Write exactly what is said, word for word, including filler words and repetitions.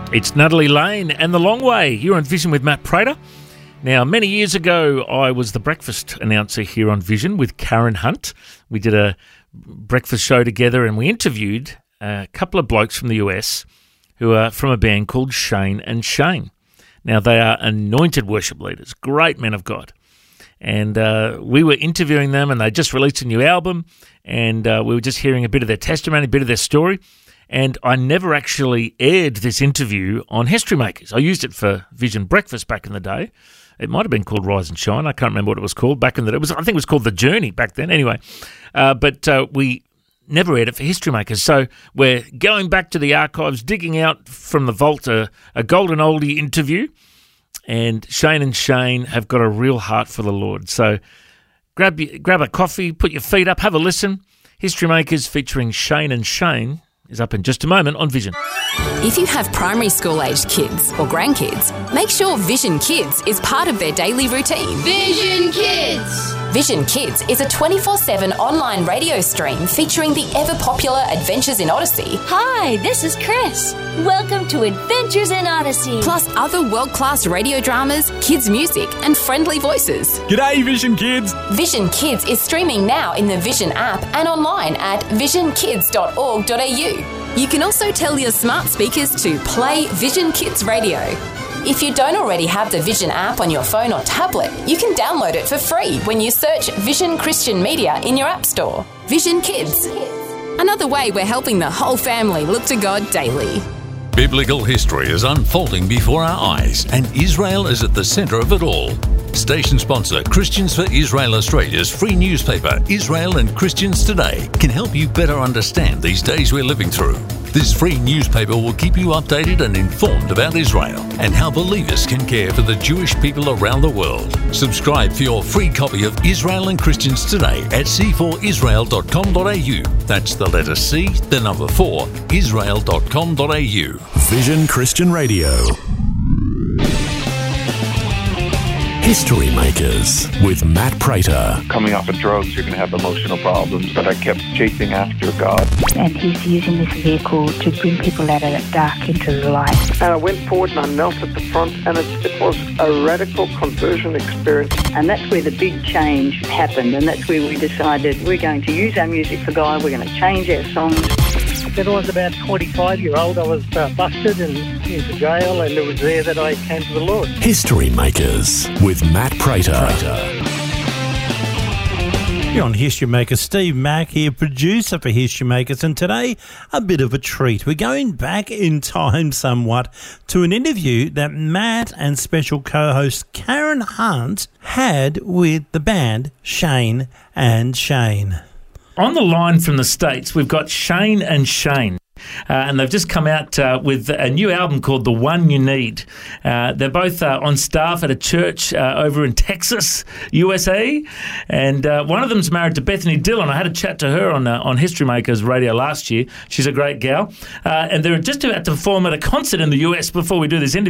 It's Natalie Lane and The Long Way. You're on Vision with Matt Prater. Now, many years ago, I was the breakfast announcer here on Vision with Karen Hunt. We did a breakfast show together and we interviewed a couple of blokes from the U S who are from a band called Shane and Shane. Now, they are anointed worship leaders, great men of God. And uh, we were interviewing them and they just released a new album and uh, we were just hearing a bit of their testimony, a bit of their story. And I never actually aired this interview on History Makers. I used it for Vision Breakfast back in the day. It might have been called Rise and Shine. I can't remember what it was called back in the day. It was, I think it was called The Journey back then. Anyway, uh, but uh, we never aired it for History Makers. So we're going back to the archives, digging out from the vault a, a golden oldie interview. And Shane and Shane have got a real heart for the Lord. So grab grab a coffee, put your feet up, have a listen. History Makers featuring Shane and Shane is up in just a moment on Vision. If you have primary school-aged kids or grandkids, make sure Vision Kids is part of their daily routine. Vision Kids! Vision Kids is a twenty-four seven online radio stream featuring the ever-popular Adventures in Odyssey. Hi, this is Chris. Welcome to Adventures in Odyssey. Plus other world-class radio dramas, kids' music, and friendly voices. G'day, Vision Kids! Vision Kids is streaming now in the Vision app and online at vision kids dot org dot a u. You can also tell your smart speakers to play Vision Kids Radio. If you don't already have the Vision app on your phone or tablet, you can download it for free when you search Vision Christian Media in your app store. Vision Kids. Another way we're helping the whole family look to God daily. Biblical history is unfolding before our eyes, and Israel is at the centre of it all. Station sponsor Christians for Israel Australia's free newspaper, Israel and Christians Today, can help you better understand these days we're living through. This free newspaper will keep you updated and informed about Israel and how believers can care for the Jewish people around the world. Subscribe for your free copy of Israel and Christians Today at c four israel dot com dot a u. That's the letter C, the number four, israel dot com dot a u. Vision Christian Radio. History Makers with Matt Prater. Coming off of drugs, you're going to have emotional problems, but I kept chasing after God. And he's using this vehicle to bring people out of that dark into the light. And I went forward and I knelt at the front, and it, it was a radical conversion experience. And that's where the big change happened, and that's where we decided we're going to use our music for God, we're going to change our songs. When I was about twenty-five year old, I was uh, busted and into jail, and it was there that I came to the Lord. History Makers with Matt Prater. You're on History Makers. Steve Mack here, producer for History Makers, and today a bit of a treat. We're going back in time somewhat to an interview that Matt and special co-host Karen Hunt had with the band Shane and Shane. On the line from the States, we've got Shane and Shane. Uh, and they've just come out uh, with a new album called The One You Need. Uh, they're both uh, on staff at a church uh, over in Texas, U S A. And uh, one of them's married to Bethany Dillon. I had a chat to her on uh, on History Makers Radio last year. She's a great gal. Uh, and they're just about to perform at a concert in the U S before we do this interview.